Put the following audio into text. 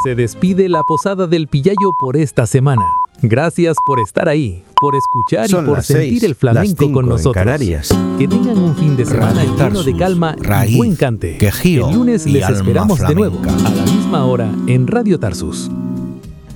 Se despide la Posada del Pillayo por esta semana. Gracias por estar ahí, por escuchar y por sentir el flamenco con nosotros. Que tengan un fin de semana lleno de calma y buen cante. El lunes les esperamos de nuevo, a la misma hora, en Radio Tarsus.